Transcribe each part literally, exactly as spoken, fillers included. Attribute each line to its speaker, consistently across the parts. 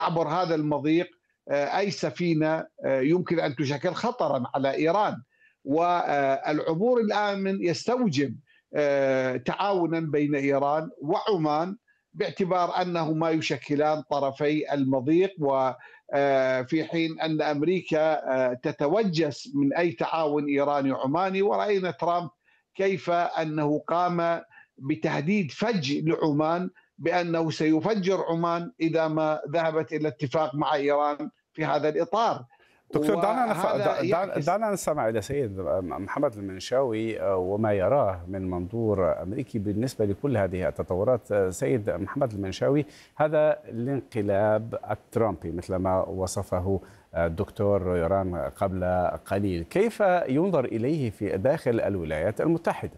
Speaker 1: عبر هذا المضيق أي سفينة يمكن أن تشكل خطرا على إيران. والعبور الآمن يستوجب تعاونا بين إيران وعمان باعتبار أنهما يشكلان طرفي المضيق، وفي حين أن أمريكا تتوجس من أي تعاون إيراني عماني. ورأينا ترامب كيف أنه قام بتهديد فج لعمان بأنه سيفجر عمان إذا ما ذهبت إلى اتفاق مع إيران في هذا الإطار.
Speaker 2: دكتور، دعنا نف...
Speaker 1: وهذا
Speaker 2: دعنا,
Speaker 1: يعكس
Speaker 2: دعنا نستمع إلى سيد محمد المنشاوي وما يراه من منظور أمريكي بالنسبة لكل هذه التطورات. سيد محمد المنشاوي، هذا الانقلاب الترامبي مثل ما وصفه الدكتور رويران قبل قليل، كيف ينظر إليه في داخل الولايات المتحدة؟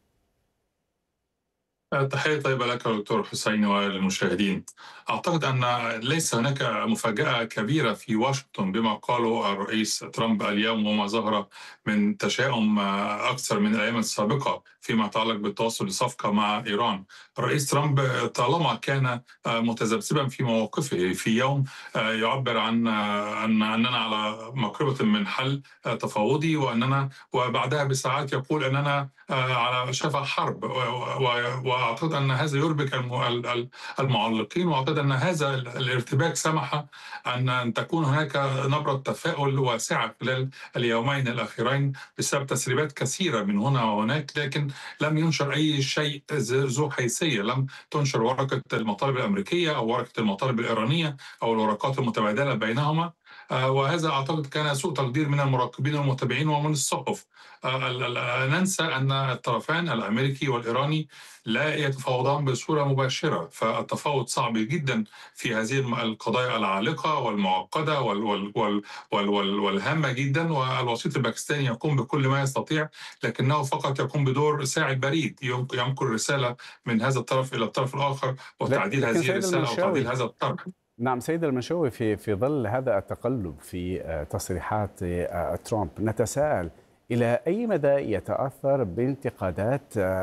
Speaker 3: تحية طيبة لك دكتور حسين وللمشاهدين. أعتقد أن ليس هناك مفاجأة كبيرة في واشنطن بما قاله الرئيس ترامب اليوم، وما ظهر من تشاؤم أكثر من الأيام السابقة فيما يتعلق بالتوصل لصفقة مع إيران. الرئيس ترامب طالما كان متذبذبا في مواقفه، في يوم يعبر عن أن أننا على مقربة من حل تفاوضي، وأننا وبعدها بساعات يقول أننا على شفا حرب، واعتقد ان هذا يربك المعلقين، واعتقد ان هذا الارتباك سمح ان ان تكون هناك نبره تفاؤل واسعه خلال اليومين الاخيرين بسبب تسريبات كثيره من هنا وهناك، لكن لم ينشر اي شيء ذو حيثيه. لم تنشر ورقه المطالب الامريكيه او ورقه المطالب الايرانيه او الورقات المتبادله بينهما، وهذا أعتقد كان سوء تقدير من المراقبين والمتابعين ومن الصحف. ننسى أن الطرفان الأمريكي والإيراني لا يتفاوضان بصورة مباشرة، فالتفاوض صعب جدا في هذه القضايا العالقة والمعقدة وال وال وال وال والهامة جدا. والوسيط الباكستاني يقوم بكل ما يستطيع، لكنه فقط يقوم بدور ساعد بريد ينقل رسالة من هذا الطرف إلى الطرف الآخر وتعديل هذه الرسالة أو تعديل هذا الطرف.
Speaker 2: نعم سيد المنشاوي، في في ظل هذا التقلب في تصريحات ترامب، نتساءل إلى أي مدى يتأثر بانتقادات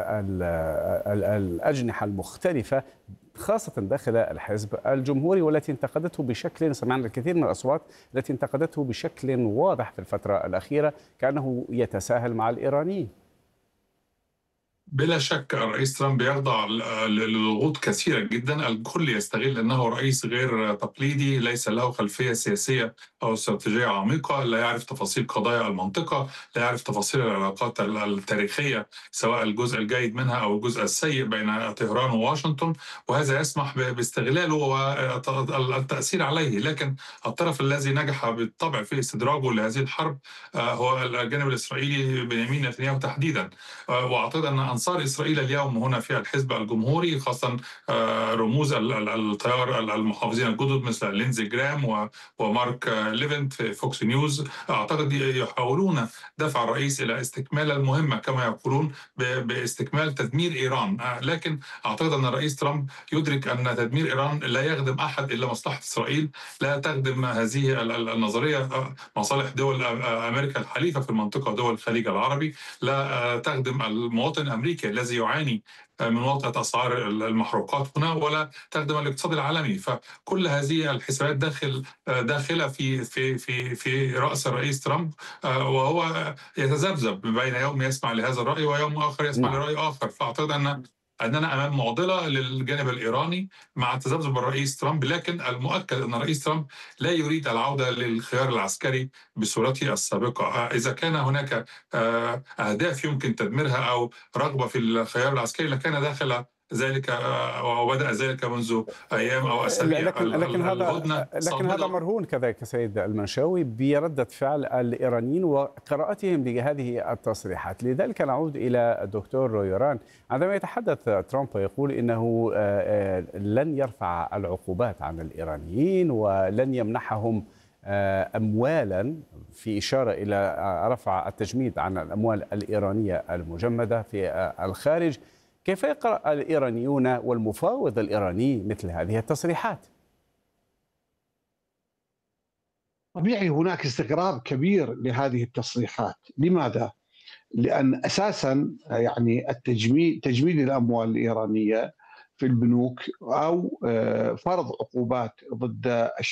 Speaker 2: الأجنحة المختلفة خاصة داخل الحزب الجمهوري، والتي انتقدته بشكل، سمعنا الكثير من الأصوات التي انتقدته بشكل واضح في الفترة الأخيرة كأنه يتساهل مع الإيرانيين.
Speaker 3: بلا شك الرئيس ترامب يخضع لضغوط كثيرة جدا. الكل يستغل أنه رئيس غير تقليدي، ليس له خلفية سياسية أو استراتيجية عميقة، لا يعرف تفاصيل قضايا المنطقة، لا يعرف تفاصيل العلاقات التاريخية سواء الجزء الجيد منها أو الجزء السيء بين طهران وواشنطن، وهذا يسمح باستغلاله والتأثير عليه. لكن الطرف الذي نجح بالطبع في استدراجه لهذه الحرب هو الجانب الإسرائيلي بنيامين نتنياهو تحديدا. وأعتقد أن أنصار إسرائيل اليوم هنا في الحزب الجمهوري، خاصة رموز التيار المحافظين الجدد مثل لينزي جرام ومارك ليفنت في فوكس نيوز، أعتقد يحاولون دفع الرئيس إلى استكمال المهمة كما يقولون باستكمال تدمير إيران. لكن أعتقد أن الرئيس ترامب يدرك أن تدمير إيران لا يخدم أحد إلا مصلحة إسرائيل، لا تخدم هذه النظرية مصالح دول أمريكا الحليفة في المنطقة، دول الخليج العربي، لا تخدم المواطن الأمريكي الذي يعاني من وطأة أسعار المحروقات هنا، ولا تخدم الاقتصاد العالمي. فكل هذه الحسابات داخل داخلة في في في في رأس الرئيس ترامب، وهو يتذبذب بين يوم يسمع لهذا الرأي ويوم آخر يسمع لرأي آخر. فأعتقد أن أننا أمام معضلة للجانب الإيراني مع تذبذب الرئيس ترامب، لكن المؤكد أن الرئيس ترامب لا يريد العودة للخيار العسكري بصورته السابقة. إذا كان هناك أهداف يمكن تدميرها أو رغبة في الخيار العسكري لكان داخل ذلك وبدأ ذلك منذ أيام أو أسابيع.
Speaker 2: لكن لكن هذا لكن هذا مرهون كذلك سيد المنشاوي بردة فعل الإيرانيين وقراءتهم لهذه التصريحات. لذلك نعود إلى الدكتور رويران. عندما يتحدث ترامب ويقول إنه لن يرفع العقوبات عن الإيرانيين ولن يمنحهم أموالا، في إشارة إلى رفع التجميد عن الأموال الإيرانية المجمدة في الخارج، كيف يقرأ الإيرانيون والمفاوض الإيراني مثل هذه التصريحات؟
Speaker 1: طبيعي هناك استغراب كبير لهذه التصريحات. لماذا؟ لأن أساسا يعني التجميد تجميد الأموال الإيرانية في البنوك أو فرض عقوبات ضد